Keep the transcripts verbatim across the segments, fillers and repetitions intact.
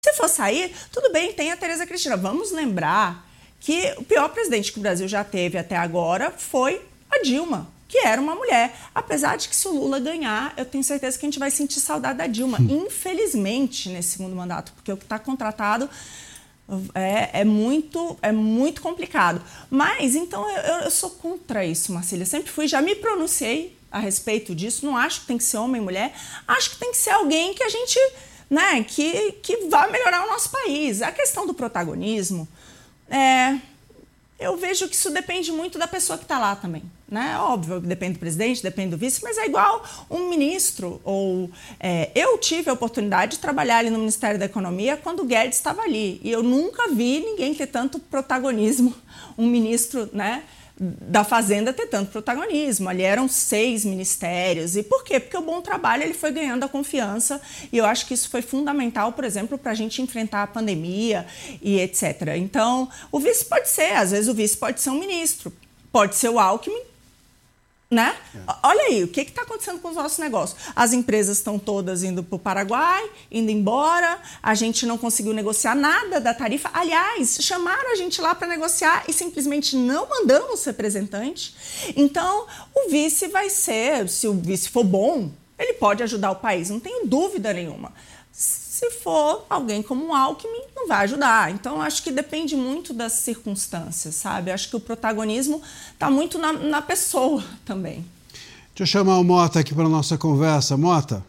Se for sair, tudo bem, tem a Tereza Cristina. Vamos lembrar que o pior presidente que o Brasil já teve até agora foi a Dilma, que era uma mulher. Apesar de que se o Lula ganhar, eu tenho certeza que a gente vai sentir saudade da Dilma, hum. infelizmente, nesse segundo mandato, porque o que está contratado é, é, muito, é muito complicado. Mas, então, eu, eu sou contra isso, Marcília. Sempre fui, já me pronunciei a respeito disso. Não acho que tem que ser homem e mulher. Acho que tem que ser alguém que a gente... Né, que, que vai melhorar o nosso país. A questão do protagonismo, é, eu vejo que isso depende muito da pessoa que está lá também. Né? Óbvio, depende do presidente, depende do vice, mas é igual um ministro. Ou, é, eu tive a oportunidade de trabalhar ali no Ministério da Economia quando o Guedes estava ali. E eu nunca vi ninguém ter tanto protagonismo, um ministro, né, da Fazenda ter tanto protagonismo. Ali eram seis ministérios. E por quê? Porque o bom trabalho ele foi ganhando a confiança e eu acho que isso foi fundamental, por exemplo, para a gente enfrentar a pandemia e etcétera. Então, o vice pode ser, às vezes o vice pode ser um ministro, pode ser o Alckmin, né? É. Olha aí, o que está acontecendo com os nossos negócios? As empresas estão todas indo para o Paraguai, indo embora, a gente não conseguiu negociar nada da tarifa. Aliás, chamaram a gente lá para negociar e simplesmente não mandamos representante. Então, o vice vai ser, se o vice for bom, ele pode ajudar o país, não tenho dúvida nenhuma. Se for alguém como o Alckmin, não vai ajudar. Então, acho que depende muito das circunstâncias, sabe? Acho que o protagonismo está muito na, na pessoa também. Deixa eu chamar o Mota aqui para a nossa conversa. Mota?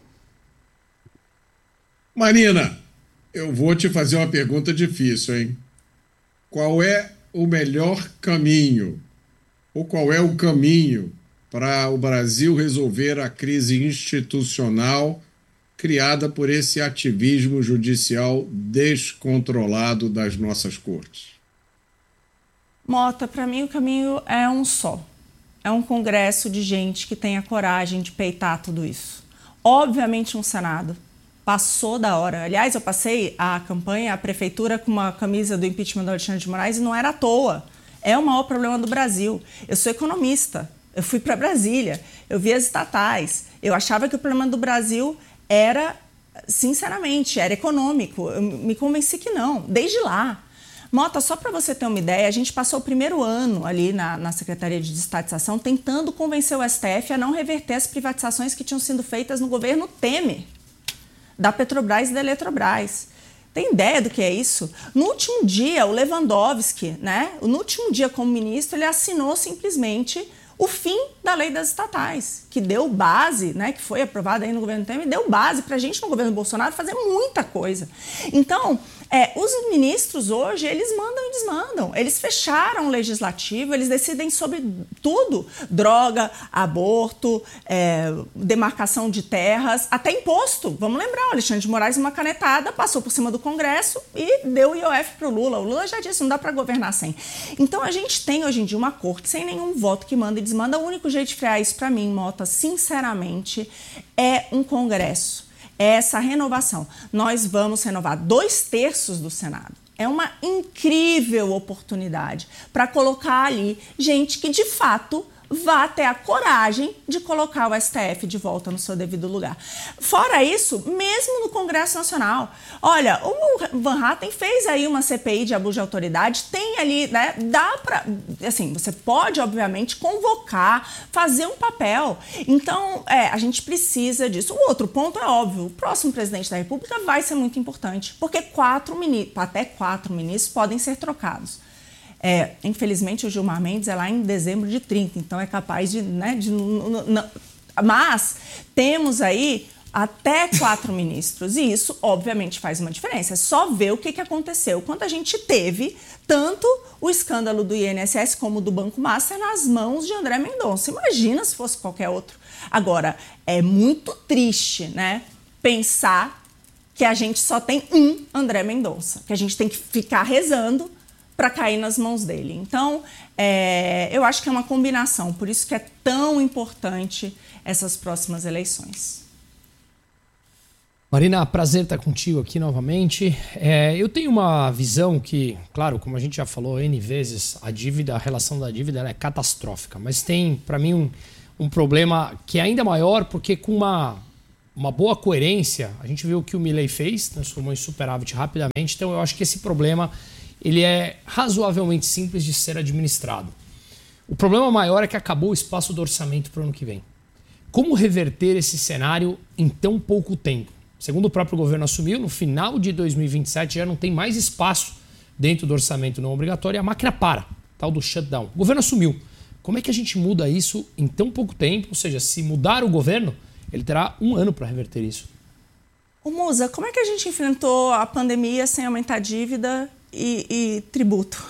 Marina, eu vou te fazer uma pergunta difícil, hein? Qual é o melhor caminho, ou qual é o caminho para o Brasil resolver a crise institucional criada por esse ativismo judicial descontrolado das nossas cortes? Mota, para mim o caminho é um só. É um congresso de gente que tenha coragem de peitar tudo isso. Obviamente um Senado. Passou da hora. Aliás, eu passei a campanha, a prefeitura com uma camisa do impeachment do Alexandre de Moraes e não era à toa. É o maior problema do Brasil. Eu sou economista. Eu fui para Brasília. Eu vi as estatais. Eu achava que o problema do Brasil era, sinceramente, era econômico. Eu me convenci que não, desde lá. Mota, só para você ter uma ideia, a gente passou o primeiro ano ali na, na Secretaria de Desestatização tentando convencer o S T F a não reverter as privatizações que tinham sido feitas no governo Temer, da Petrobras e da Eletrobras. Tem ideia do que é isso? No último dia, o Lewandowski, né, no último dia como ministro, ele assinou simplesmente o fim da lei das estatais, que deu base, né, que foi aprovada aí no governo Temer, deu base para a gente no governo Bolsonaro fazer muita coisa. Então, é, os ministros hoje, eles mandam e desmandam. Eles fecharam o legislativo, eles decidem sobre tudo. Droga, aborto, é, demarcação de terras, até imposto. Vamos lembrar, o Alexandre de Moraes, uma canetada, passou por cima do Congresso e deu o I O F para o Lula. O Lula já disse, não dá para governar sem. Então, a gente tem hoje em dia uma corte sem nenhum voto que manda e desmanda. O único jeito de frear isso, para mim, Mota, sinceramente, é um Congresso. É essa renovação. Nós vamos renovar dois terços do Senado. É uma incrível oportunidade para colocar ali gente que, de fato, vá ter a coragem de colocar o S T F de volta no seu devido lugar. Fora isso, mesmo no Congresso Nacional, olha, o Van Hatten fez aí uma C P I de abuso de autoridade, tem ali, né, dá para, assim, você pode, obviamente, convocar, fazer um papel. Então, é, a gente precisa disso. O outro ponto é óbvio, o próximo presidente da República vai ser muito importante, porque quatro ministros, até quatro ministros podem ser trocados. É, infelizmente, o Gilmar Mendes é lá em dezembro de trinta, então é capaz de... Né, de mas temos aí até quatro ministros e isso, obviamente, faz uma diferença. É só ver o que, que aconteceu quando a gente teve tanto o escândalo do I N S S como do Banco Master nas mãos de André Mendonça. Imagina se fosse qualquer outro. Agora, é muito triste, né, pensar que a gente só tem um André Mendonça, que a gente tem que ficar rezando para cair nas mãos dele. Então, é, eu acho que é uma combinação, por isso que é tão importante essas próximas eleições. Marina, prazer estar contigo aqui novamente. É, eu tenho uma visão que, claro, como a gente já falou N vezes, a dívida, a relação da dívida ela é catastrófica, mas tem, para mim, um, um problema que é ainda maior, porque com uma uma boa coerência. A gente viu o que o Milei fez, transformou em superávit rapidamente. Então eu acho que esse problema ele é razoavelmente simples de ser administrado. O problema maior é que acabou o espaço do orçamento para o ano que vem. Como reverter esse cenário em tão pouco tempo? Segundo o próprio governo assumiu, no final de dois mil e vinte e sete já não tem mais espaço dentro do orçamento não obrigatório e a máquina para, tal do shutdown. O governo assumiu. Como é que a gente muda isso em tão pouco tempo? Ou seja, se mudar o governo, ele terá um ano para reverter isso. Ô Musa, como é que a gente enfrentou a pandemia sem aumentar dívida e, e tributo?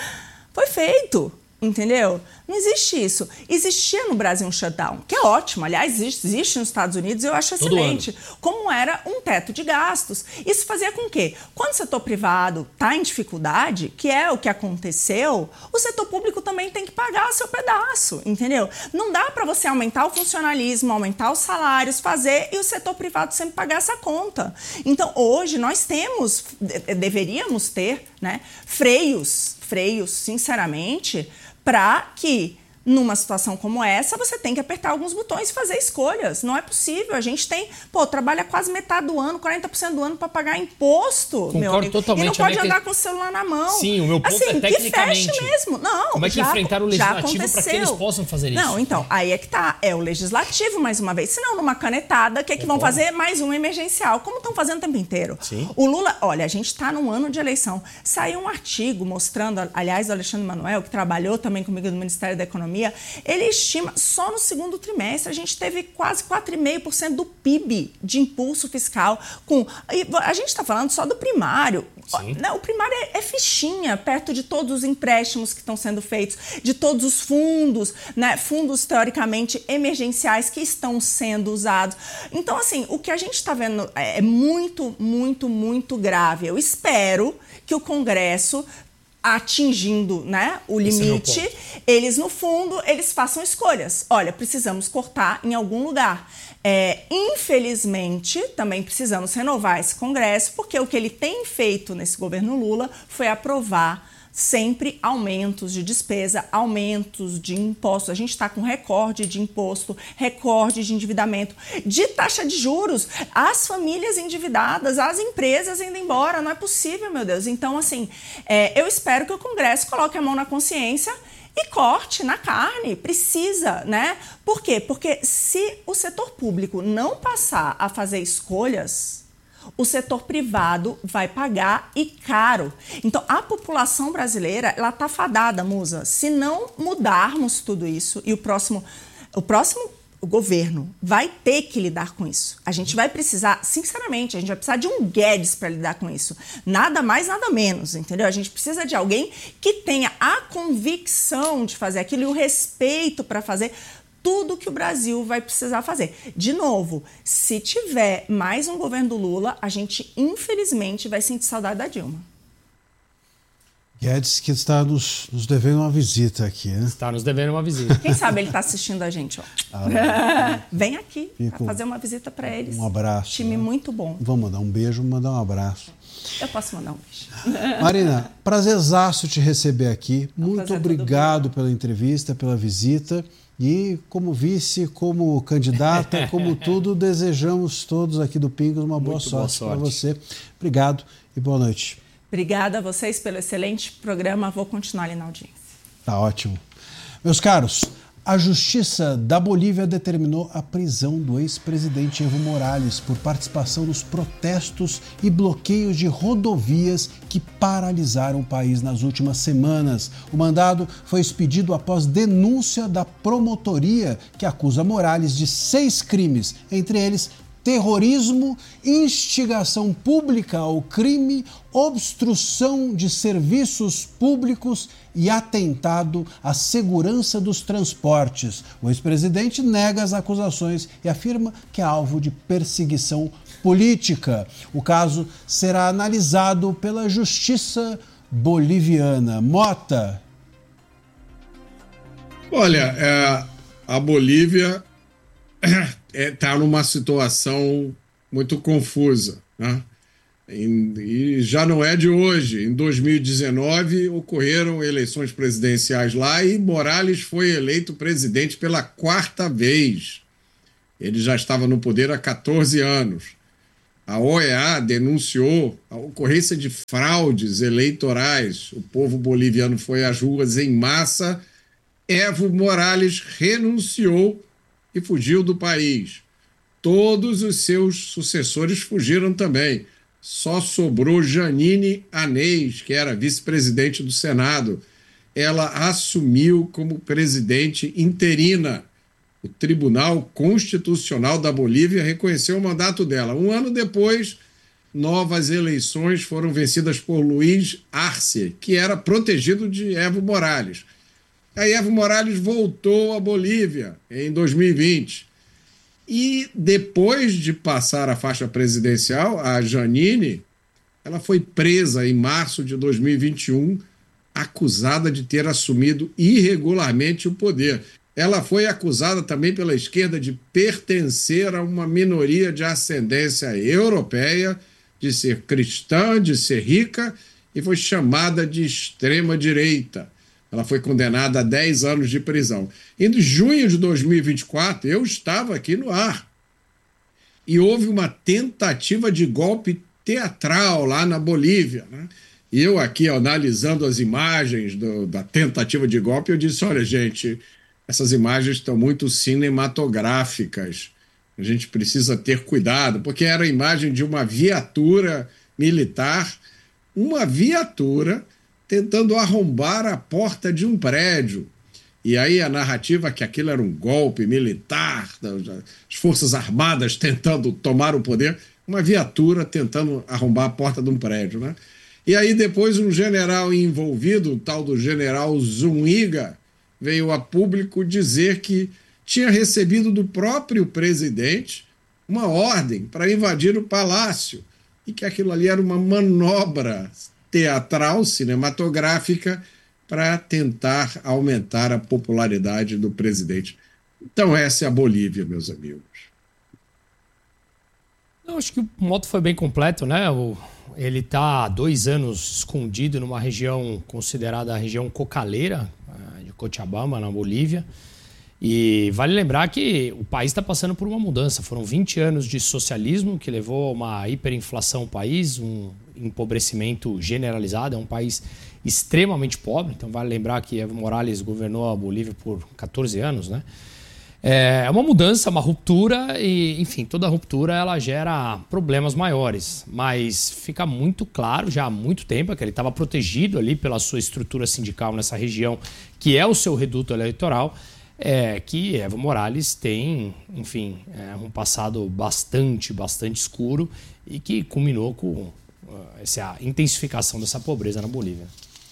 Foi feito. Entendeu? Não existe isso. Existia no Brasil um shutdown, que é ótimo. Aliás, existe, existe nos Estados Unidos, eu acho excelente. Como era um teto de gastos. Isso fazia com que, quando o setor privado está em dificuldade, que é o que aconteceu, o setor público também tem que pagar seu pedaço, entendeu? Não dá para você aumentar o funcionalismo, aumentar os salários, fazer e o setor privado sempre pagar essa conta. Então, hoje, nós temos, deveríamos ter, né, freios, freios, sinceramente, para que, numa situação como essa, você tem que apertar alguns botões e fazer escolhas. Não é possível. A gente tem, pô, trabalha quase metade do ano, quarenta por cento do ano para pagar imposto, Concordo meu amigo. Totalmente. E não pode a andar que... com o celular na mão. Sim, o meu ponto assim, é tecnicamente. Que feche mesmo. Não, como é que já, enfrentar o legislativo para que eles possam fazer isso? Não, então, aí é que tá. É o legislativo, mais uma vez. Se não, numa canetada, o que é que vão fazer? Mais um emergencial. Como estão fazendo o tempo inteiro. Sim. O Lula, olha, a gente está num ano de eleição. Saiu um artigo mostrando, aliás, o Alexandre Manuel, que trabalhou também comigo no Ministério da Economia, ele estima, só no segundo trimestre, a gente teve quase quatro vírgula cinco por cento do P I B de impulso fiscal. Com, a gente está falando só do primário. Não, o primário é, é fichinha, perto de todos os empréstimos que estão sendo feitos, de todos os fundos, né, fundos teoricamente emergenciais que estão sendo usados. Então, assim, o que a gente está vendo é muito, muito, muito grave. Eu espero que o Congresso, atingindo, né, o limite, é eles, no fundo, eles façam escolhas. Olha, precisamos cortar em algum lugar. É, infelizmente, também precisamos renovar esse Congresso, porque o que ele tem feito nesse governo Lula foi aprovar sempre aumentos de despesa, aumentos de impostos. A gente está com recorde de imposto, recorde de endividamento, de taxa de juros. As famílias endividadas, as empresas indo embora. Não é possível, meu Deus. Então, assim, é, eu espero que o Congresso coloque a mão na consciência e corte na carne. Precisa, né? Por quê? Porque se o setor público não passar a fazer escolhas, o setor privado vai pagar e caro. Então, a população brasileira, ela está fadada, Musa. Se não mudarmos tudo isso, e o próximo, o próximo governo vai ter que lidar com isso. A gente vai precisar, sinceramente, a gente vai precisar de um Guedes para lidar com isso. Nada mais, nada menos, entendeu? A gente precisa de alguém que tenha a convicção de fazer aquilo e o respeito para fazer tudo que o Brasil vai precisar fazer. De novo, se tiver mais um governo do Lula, a gente, infelizmente, vai sentir saudade da Dilma. Guedes que está nos, nos devendo uma visita aqui, né? Está nos devendo uma visita. Quem sabe ele está assistindo a gente, ó. Ah, vem aqui Fico, fazer uma visita para eles. Um abraço. Time, né? Muito bom. Vamos mandar um beijo, mandar um abraço. Eu posso mandar um beijo. Marina, prazerzaço te receber aqui. Muito obrigado pela entrevista, pela visita. E como vice, como candidata, como tudo, desejamos todos aqui do Pingos uma boa Muito boa sorte, sorte. para você. Obrigado e boa noite. Obrigada a vocês pelo excelente programa. Vou continuar ali na audiência. Tá ótimo. Meus caros, a Justiça da Bolívia determinou a prisão do ex-presidente Evo Morales por participação nos protestos e bloqueios de rodovias que paralisaram o país nas últimas semanas. O mandado foi expedido após denúncia da promotoria que acusa Morales de seis crimes, entre eles terrorismo, instigação pública ao crime, obstrução de serviços públicos e atentado à segurança dos transportes. O ex-presidente nega as acusações e afirma que é alvo de perseguição política. O caso será analisado pela Justiça boliviana. Mota. Olha, é, a Bolívia está é, numa situação muito confusa, né? E, e já não é de hoje. Em dois mil e dezenove ocorreram eleições presidenciais lá e Morales foi eleito presidente pela quarta vez. Ele já estava no poder há quatorze anos. A O E A denunciou a ocorrência de fraudes eleitorais. O povo boliviano foi às ruas em massa. Evo Morales renunciou e fugiu do país. Todos os seus sucessores fugiram também. Só sobrou Jeanine Áñez, que era vice-presidente do Senado. Ela assumiu como presidente interina. O Tribunal Constitucional da Bolívia reconheceu o mandato dela. Um ano depois, novas eleições foram vencidas por Luiz Arce, que era protegido de Evo Morales. Aí Evo Morales voltou à Bolívia em dois mil e vinte. E depois de passar a faixa presidencial, a Jeanine, ela foi presa em março de dois mil e vinte e um, acusada de ter assumido irregularmente o poder. Ela foi acusada também pela esquerda de pertencer a uma minoria de ascendência europeia, de ser cristã, de ser rica, e foi chamada de extrema-direita. Ela foi condenada a dez anos de prisão. Em junho de dois mil e vinte e quatro, eu estava aqui no ar. E houve uma tentativa de golpe teatral lá na Bolívia, né? E eu aqui, analisando as imagens do, da tentativa de golpe, eu disse, olha, gente, essas imagens estão muito cinematográficas. A gente precisa ter cuidado, porque era a imagem de uma viatura militar, uma viatura tentando arrombar a porta de um prédio. E aí a narrativa que aquilo era um golpe militar, as Forças Armadas tentando tomar o poder, uma viatura tentando arrombar a porta de um prédio, né? E aí depois um general envolvido, o tal do general Zuniga, veio a público dizer que tinha recebido do próprio presidente uma ordem para invadir o palácio e que aquilo ali era uma manobra teatral, cinematográfica, para tentar aumentar a popularidade do presidente. Então essa é a Bolívia, meus amigos. Eu acho que o moto foi bem completo, né? O, ele está há dois anos escondido numa região considerada a região cocaleira de Cochabamba, na Bolívia. E vale lembrar que o país está passando por uma mudança. Foram vinte anos de socialismo que levou a uma hiperinflação ao país, um empobrecimento generalizado. É um país extremamente pobre. Então vale lembrar que Evo Morales governou a Bolívia por quatorze anos, né? É uma mudança, uma ruptura e, enfim, toda ruptura ela gera problemas maiores. Mas fica muito claro já há muito tempo que ele estava protegido ali pela sua estrutura sindical nessa região, que é o seu reduto eleitoral, é que Evo Morales tem, enfim, é, um passado bastante, bastante escuro e que culminou com uh, essa intensificação dessa pobreza na Bolívia.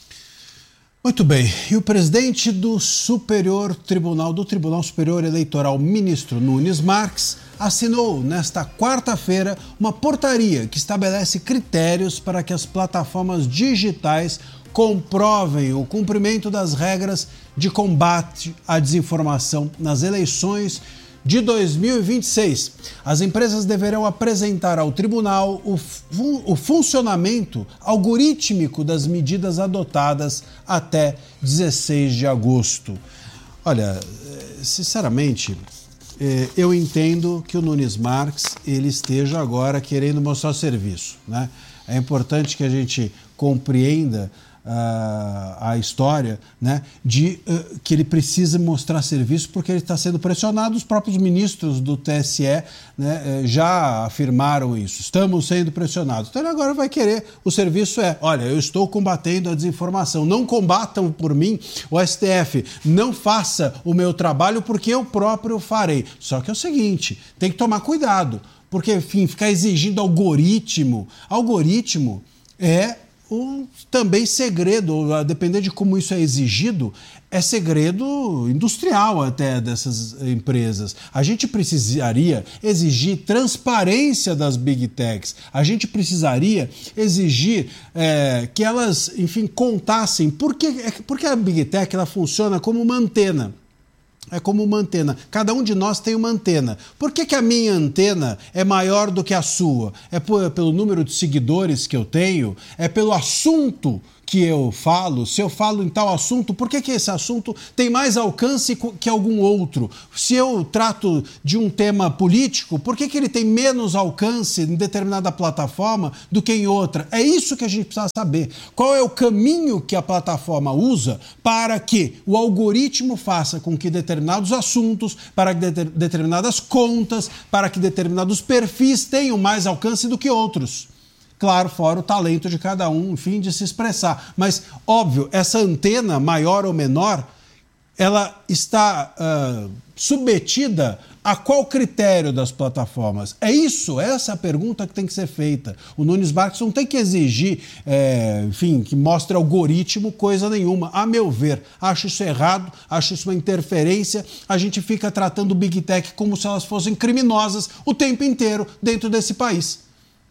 Muito bem. E o presidente do Superior Tribunal, do Tribunal Superior Eleitoral, ministro Nunes Marques, assinou nesta quarta-feira uma portaria que estabelece critérios para que as plataformas digitais comprovem o cumprimento das regras de combate à desinformação nas eleições de dois mil e vinte e seis. As empresas deverão apresentar ao tribunal o, fun- o funcionamento algorítmico das medidas adotadas até dezesseis de agosto. Olha, sinceramente, eu entendo que o Nunes Marques ele esteja agora querendo mostrar serviço, né? É importante que a gente compreenda Uh, a história, né, de uh, que ele precisa mostrar serviço porque ele está sendo pressionado. Os próprios ministros do T S E, né, já afirmaram isso. Estamos sendo pressionados. Então ele agora vai querer, o serviço é, olha, eu estou combatendo a desinformação, não combatam por mim, o S T F, não faça o meu trabalho porque eu próprio farei. Só que é o seguinte, tem que tomar cuidado, porque, enfim, ficar exigindo algoritmo, algoritmo é Um, também segredo, a depender de como isso é exigido, é segredo industrial até dessas empresas. A gente precisaria exigir transparência das Big Techs, a gente precisaria exigir é, que elas, enfim, contassem, porque, porque a Big Tech ela funciona como uma antena. É como uma antena. Cada um de nós tem uma antena. Por que que a minha antena é maior do que a sua? É por, pelo número de seguidores que eu tenho? É pelo assunto que eu falo? Se eu falo em tal assunto, por que que esse assunto tem mais alcance que algum outro? Se eu trato de um tema político, por que que ele tem menos alcance em determinada plataforma do que em outra? É isso que a gente precisa saber. Qual é o caminho que a plataforma usa para que o algoritmo faça com que determinados assuntos, para que de- determinadas contas, para que determinados perfis tenham mais alcance do que outros? Claro, fora o talento de cada um, enfim, de se expressar. Mas, óbvio, essa antena, maior ou menor, ela está uh, submetida a qual critério das plataformas? É isso, essa é a pergunta que tem que ser feita. O Nunes Marques não tem que exigir, é, enfim, que mostre algoritmo, coisa nenhuma. A meu ver, acho isso errado, acho isso uma interferência. A gente fica tratando o Big Tech como se elas fossem criminosas o tempo inteiro dentro desse país.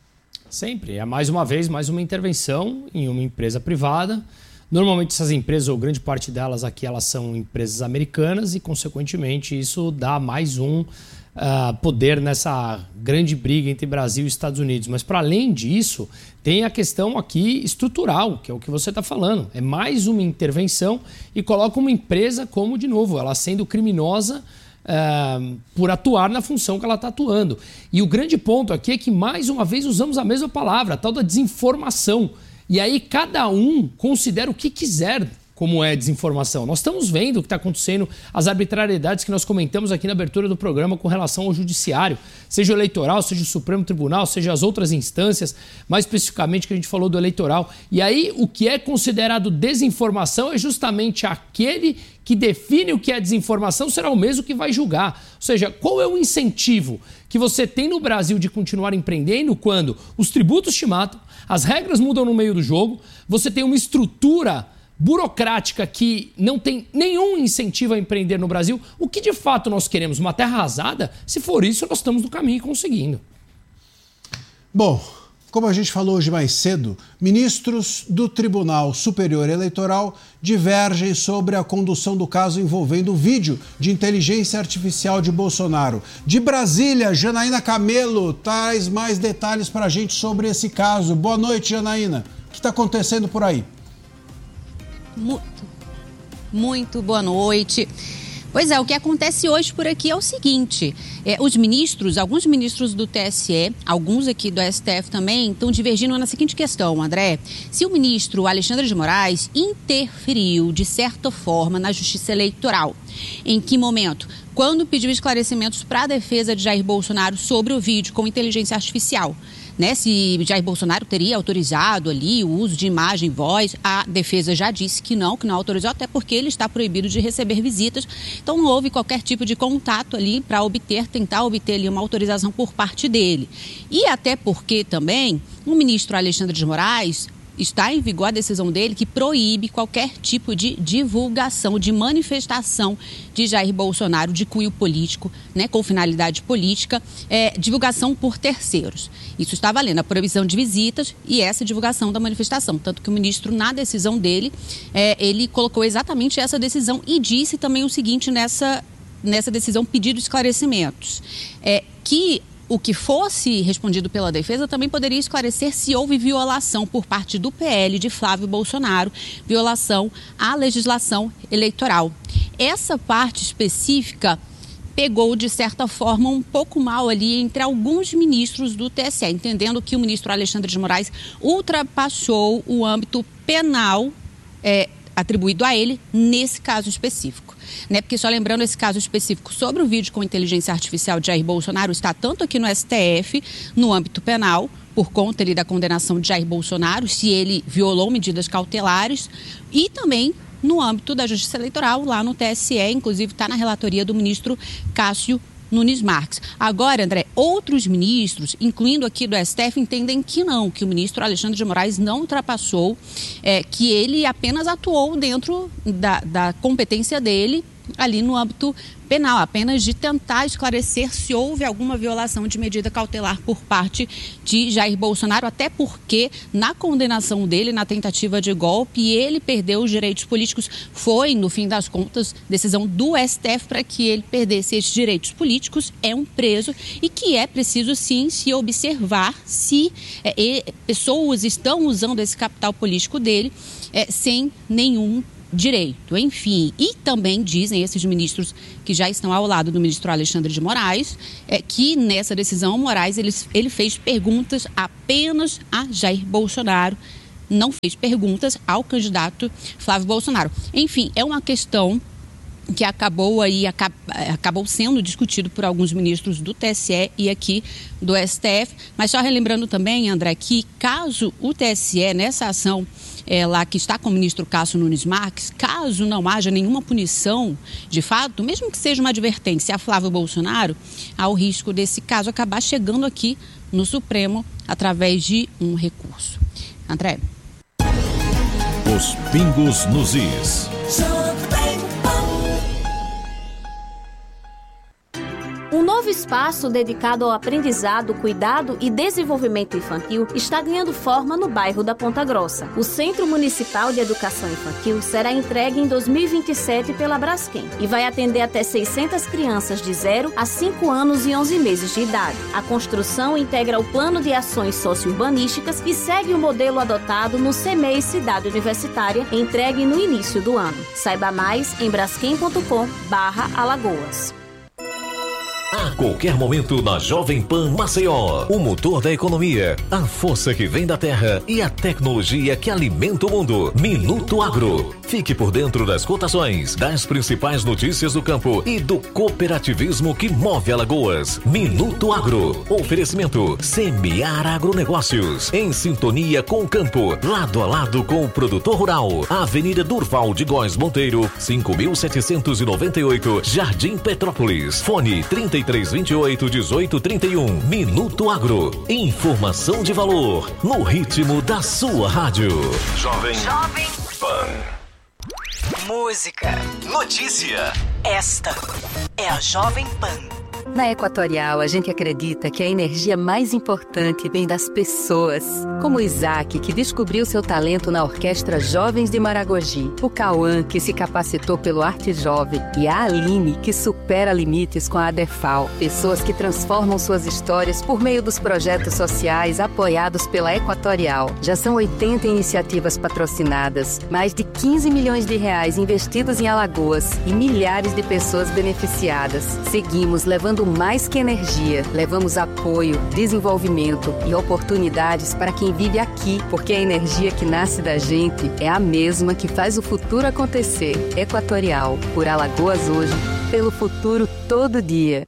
Sempre. É mais uma vez, mais uma intervenção em uma empresa privada. Normalmente essas empresas, ou grande parte delas aqui, elas são empresas americanas e, consequentemente, isso dá mais um uh, poder nessa grande briga entre Brasil e Estados Unidos. Mas, para além disso, tem a questão aqui estrutural, que é o que você está falando. É mais uma intervenção e coloca uma empresa como, de novo, ela sendo criminosa Uh, por atuar na função que ela está atuando. E o grande ponto aqui é que, mais uma vez, usamos a mesma palavra, a tal da desinformação. E aí cada um considera o que quiser como é desinformação. Nós estamos vendo o que está acontecendo, as arbitrariedades que nós comentamos aqui na abertura do programa com relação ao judiciário, seja o eleitoral, seja o Supremo Tribunal, seja as outras instâncias, mais especificamente que a gente falou do eleitoral. E aí o que é considerado desinformação é justamente aquele que define o que é desinformação, será o mesmo que vai julgar. Ou seja, qual é o incentivo que você tem no Brasil de continuar empreendendo quando os tributos te matam, as regras mudam no meio do jogo, você tem uma estrutura burocrática que não tem nenhum incentivo a empreender no Brasil? O que de fato nós queremos? Uma terra arrasada? Se for isso, nós estamos no caminho e conseguindo. Bom, como a gente falou hoje mais cedo, ministros do Tribunal Superior Eleitoral divergem sobre a condução do caso envolvendo o vídeo de inteligência artificial de Bolsonaro. De Brasília, Janaína Camelo traz mais detalhes para a gente sobre esse caso. Boa noite, Janaína. O que está acontecendo por aí? Muito, muito boa noite. Pois é, o que acontece hoje por aqui é o seguinte, é, os ministros, alguns ministros do T S E, alguns aqui do S T F também, estão divergindo na seguinte questão, André. Se o ministro Alexandre de Moraes interferiu, de certa forma, na Justiça Eleitoral, em que momento? Quando pediu esclarecimentos para a defesa de Jair Bolsonaro sobre o vídeo com inteligência artificial. Né, se Jair Bolsonaro teria autorizado ali o uso de imagem e voz, a defesa já disse que não, que não autorizou, até porque ele está proibido de receber visitas. Então não houve qualquer tipo de contato ali para obter, tentar obter ali uma autorização por parte dele. E até porque também o ministro Alexandre de Moraes está em vigor a decisão dele que proíbe qualquer tipo de divulgação, de manifestação de Jair Bolsonaro de cunho político, né, com finalidade política, é, divulgação por terceiros. Isso está valendo, a proibição de visitas e essa divulgação da manifestação. Tanto que o ministro, na decisão dele, é, ele colocou exatamente essa decisão e disse também o seguinte nessa, nessa decisão, pedindo esclarecimentos, é, que o que fosse respondido pela defesa também poderia esclarecer se houve violação por parte do P L de Flávio Bolsonaro, violação à legislação eleitoral. Essa parte específica pegou, de certa forma, um pouco mal ali entre alguns ministros do T S E, entendendo que o ministro Alexandre de Moraes ultrapassou o âmbito penal é, atribuído a ele nesse caso específico. Né? Porque, só lembrando, esse caso específico sobre o vídeo com inteligência artificial de Jair Bolsonaro está tanto aqui no S T F, no âmbito penal, por conta ali da condenação de Jair Bolsonaro, se ele violou medidas cautelares, e também no âmbito da Justiça Eleitoral, lá no T S E, inclusive está na relatoria do ministro Cássio Nunes Marques. Agora, André, outros ministros, incluindo aqui do S T F, entendem que não, que o ministro Alexandre de Moraes não ultrapassou, é, que ele apenas atuou dentro da, da competência dele ali no âmbito penal, apenas de tentar esclarecer se houve alguma violação de medida cautelar por parte de Jair Bolsonaro, até porque na condenação dele, na tentativa de golpe, ele perdeu os direitos políticos. Foi, no fim das contas, decisão do S T F para que ele perdesse esses direitos políticos, é um preso e que é preciso sim se observar se é, pessoas estão usando esse capital político dele é, sem nenhum direito, enfim. E também dizem esses ministros que já estão ao lado do ministro Alexandre de Moraes, é, que nessa decisão Moraes ele, ele fez perguntas apenas a Jair Bolsonaro, não fez perguntas ao candidato Flávio Bolsonaro. Enfim, é uma questão que acabou aí acabou sendo discutido por alguns ministros do T S E e aqui do S T F, mas só relembrando também, André, que caso o T S E nessa ação é, lá que está com o ministro Cássio Nunes Marques, caso não haja nenhuma punição de fato, mesmo que seja uma advertência a Flávio Bolsonaro, há o risco desse caso acabar chegando aqui no Supremo através de um recurso. André. Os pingos nos is. Um novo espaço dedicado ao aprendizado, cuidado e desenvolvimento infantil está ganhando forma no bairro da Ponta Grossa. O Centro Municipal de Educação Infantil será entregue em dois mil e vinte e sete pela Braskem e vai atender até seiscentas crianças de zero a cinco anos e onze meses de idade. A construção integra o Plano de Ações Socio-Urbanísticas e segue o modelo adotado no CEMEI Cidade Universitária, entregue no início do ano. Saiba mais em braskem ponto com barra Alagoas. A qualquer momento na Jovem Pan Maceió, o motor da economia, a força que vem da terra e a tecnologia que alimenta o mundo. Minuto Agro. Fique por dentro das cotações, das principais notícias do campo e do cooperativismo que move Alagoas. Minuto Agro. Oferecimento Semear Agronegócios. Em sintonia com o campo, lado a lado com o produtor rural. Avenida Durval de Góes Monteiro, cinco mil setecentos e noventa e oito, Jardim Petrópolis. Fone trinta e três, vinte e oito, dezoito, trinta e um. Minuto Agro. Informação de valor no ritmo da sua rádio. Jovem, Jovem Pan. Música. Notícia. Esta é a Jovem Pan. Na Equatorial, a gente acredita que a energia mais importante vem das pessoas. Como o Isaac, que descobriu seu talento na Orquestra Jovens de Maragogi. O Cauã, que se capacitou pelo Arte Jovem. E a Aline, que supera limites com a ADEFAL. Pessoas que transformam suas histórias por meio dos projetos sociais apoiados pela Equatorial. Já são oitenta iniciativas patrocinadas, mais de quinze milhões de reais investidos em Alagoas e milhares de pessoas beneficiadas. Seguimos levando mais que energia, levamos apoio, desenvolvimento e oportunidades para quem vive aqui, porque a energia que nasce da gente é a mesma que faz o futuro acontecer. Equatorial, por Alagoas hoje, pelo futuro todo dia.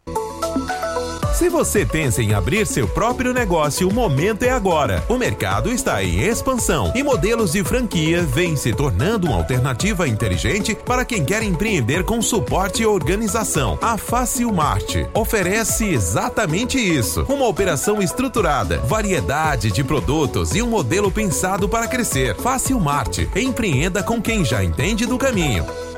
Se você pensa em abrir seu próprio negócio, o momento é agora. O mercado está em expansão e modelos de franquia vêm se tornando uma alternativa inteligente para quem quer empreender com suporte e organização. A Facilmart oferece exatamente isso. Uma operação estruturada, variedade de produtos e um modelo pensado para crescer. Facilmart. Empreenda com quem já entende do caminho.